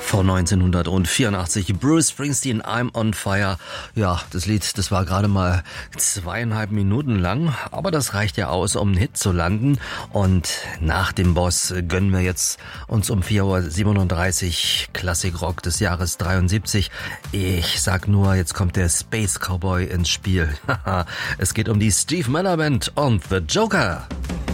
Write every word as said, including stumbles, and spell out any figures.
Von neunzehnhundertvierundachtzig, Bruce Springsteen, I'm on Fire. Ja, das Lied, das war gerade mal zweieinhalb Minuten lang, aber das reicht ja aus, um einen Hit zu landen. Und nach dem Boss gönnen wir jetzt uns um vier Uhr siebenunddreißig Klassikrock des Jahres dreiundsiebzig. Ich sag nur, jetzt kommt der Space Cowboy ins Spiel. Es geht um die Steve Miller Band und The Joker.